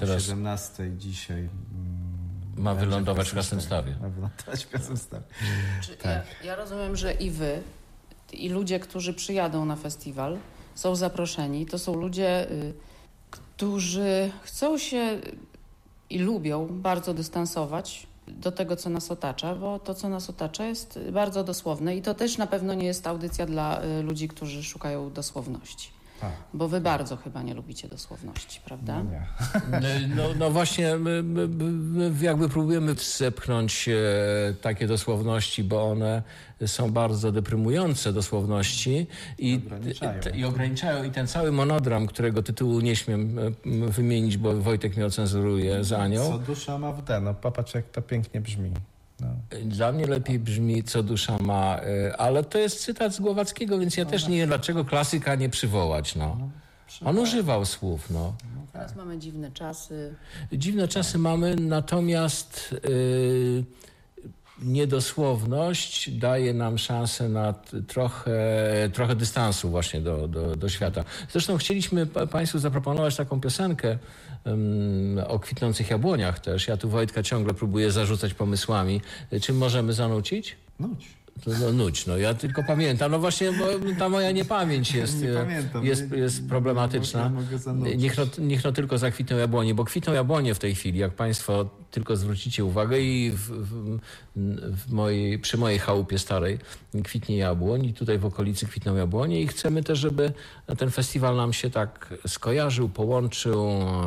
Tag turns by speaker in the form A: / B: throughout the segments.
A: teraz
B: 17 dzisiaj
A: ma wylądować w Krasnodębie.
B: Ma wylądować w Krasnodębie.
C: Tak. Ja rozumiem, że i wy, i ludzie, którzy przyjadą na festiwal, są zaproszeni. To są ludzie, którzy chcą się i lubią bardzo dystansować do tego, co nas otacza, bo to, co nas otacza, jest bardzo dosłowne i to też na pewno nie jest audycja dla ludzi, którzy szukają dosłowności. Bo wy bardzo chyba nie lubicie dosłowności, prawda?
B: No nie.
A: No właśnie, my jakby próbujemy zepchnąć takie dosłowności, bo one są bardzo deprymujące dosłowności i ograniczają. I ten cały monodram, którego tytułu nie śmiem wymienić, bo Wojtek mnie ocenzuruje za nią.
B: Co dusza ma w D, no popatrz jak to pięknie brzmi. No.
A: Dla mnie lepiej brzmi co dusza ma, ale to jest cytat z Głowackiego, więc ja też nie wiem, dlaczego klasyka nie przywołać. No. On używał słów. No.
C: Teraz mamy dziwne czasy.
A: Dziwne czasy mamy, natomiast niedosłowność daje nam szansę na trochę dystansu właśnie do świata. Zresztą chcieliśmy Państwu zaproponować taką piosenkę o kwitnących jabłoniach też. Ja tu Wojtka ciągle próbuję zarzucać pomysłami. Czy możemy zanucić?
B: Nuć.
A: Nuć, no ja tylko pamiętam. No właśnie, bo ta moja niepamięć jest problematyczna. Niech no tylko zakwitną jabłonie, bo kwitną jabłonie w tej chwili, jak Państwo tylko zwrócicie uwagę i przy mojej chałupie starej kwitnie jabłoń i tutaj w okolicy kwitną jabłonie i chcemy też, żeby ten festiwal nam się tak skojarzył, połączył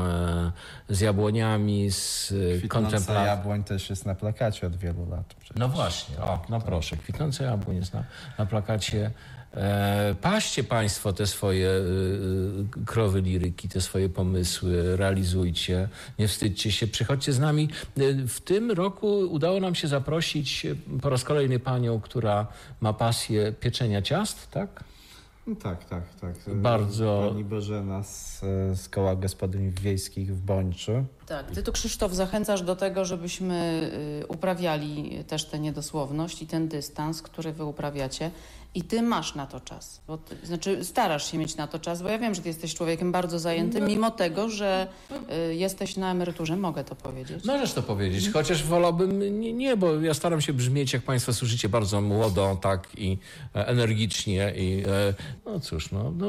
A: z jabłoniami, z kontemplacją.
B: Jabłoń też jest na plakacie od wielu lat. Przecież.
A: No właśnie, no proszę, kwitnące jabłoń jest na plakacie. Paście Państwo te swoje krowy liryki, te swoje pomysły, realizujcie, nie wstydźcie się, przychodźcie z nami. W tym roku udało nam się zaprosić po raz kolejny panią, która ma pasję pieczenia ciast, tak?
B: No tak.
A: Bardzo.
B: Pani Bożena z Koła Gospodyń Wiejskich w Bończu.
C: Tak, ty tu, Krzysztof, zachęcasz do tego, żebyśmy uprawiali też tę niedosłowność i ten dystans, który wy uprawiacie. I ty masz na to czas. Znaczy starasz się mieć na to czas, bo ja wiem, że ty jesteś człowiekiem bardzo zajętym, mimo tego, że jesteś na emeryturze, mogę to powiedzieć.
A: Możesz to powiedzieć, chociaż wolałbym nie, bo ja staram się brzmieć, jak Państwo słyszycie, bardzo młodo, tak i energicznie i no cóż,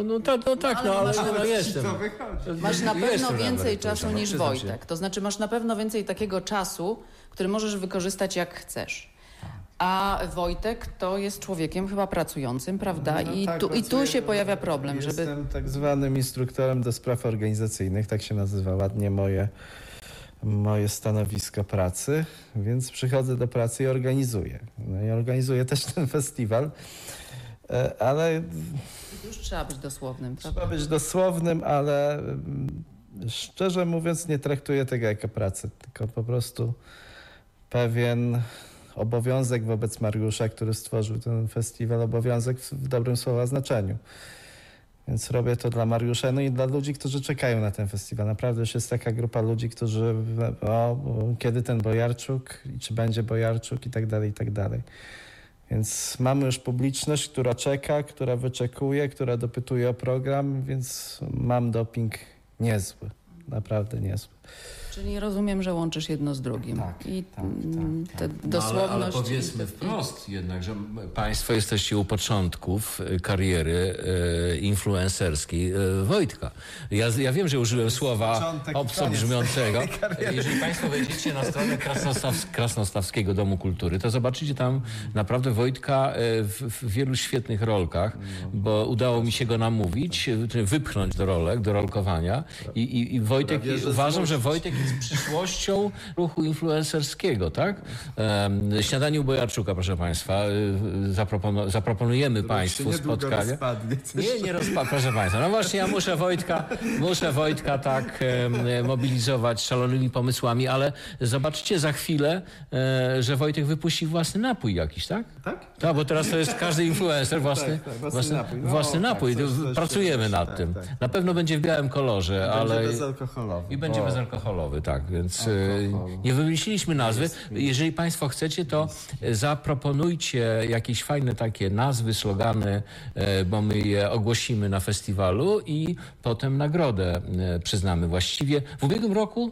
A: ale jestem.
C: Masz na pewno więcej czasu niż Wojtek. To znaczy masz na pewno więcej takiego czasu, który możesz wykorzystać jak chcesz. A Wojtek to jest człowiekiem chyba pracującym, prawda? I tu się pojawia problem, żeby...
B: Jestem tak zwanym instruktorem do spraw organizacyjnych, tak się nazywa ładnie moje stanowisko pracy, więc przychodzę do pracy i organizuję. No i organizuję też ten festiwal, ale...
C: Już trzeba być dosłownym, prawda?
B: Trzeba być dosłownym, ale szczerze mówiąc nie traktuję tego jako pracę, tylko po prostu pewien obowiązek wobec Mariusza, który stworzył ten festiwal, obowiązek w dobrym słowa znaczeniu. Więc robię to dla Mariusza, no i dla ludzi, którzy czekają na ten festiwal. Naprawdę już jest taka grupa ludzi, którzy kiedy ten Bojarczuk, czy będzie Bojarczuk i tak dalej. Więc mamy już publiczność, która czeka, która wyczekuje, która dopytuje o program, więc mam doping niezły, naprawdę niezły.
C: Czyli rozumiem, że łączysz jedno z drugim. Te dosłowność...
A: Ale powiedzmy wprost jednak, że Państwo jesteście u początków kariery influencerskiej Wojtka. Ja wiem, że użyłem słowa obco brzmiącego. Jeżeli Państwo wejdziecie na stronę Krasnostawskiego Domu Kultury, to zobaczycie tam naprawdę Wojtka w wielu świetnych rolkach, bo udało mi się go namówić, wypchnąć do rolek, do rolkowania i Wojtek, uważam, że Wojtek jest przyszłością ruchu influencerskiego, tak? Śniadanie u Bojarczuka, proszę Państwa. Zaproponujemy Państwu spotkanie. Nie rozpadnie, proszę Państwa. No właśnie, ja muszę Wojtka tak mobilizować szalonymi pomysłami, ale zobaczcie za chwilę, że Wojtek wypuści własny napój jakiś, tak? Tak, bo teraz to jest każdy influencer własny napój. Pracujemy nad tym. Na pewno będzie w białym kolorze, ale...
B: Będzie bezalkoholowy.
A: I będzie bezalkoholowy, tak, więc nie wymyśliliśmy nazwy. Jeżeli Państwo chcecie, to zaproponujcie jakieś fajne takie nazwy, slogany, bo my je ogłosimy na festiwalu i potem nagrodę przyznamy. Właściwie w ubiegłym roku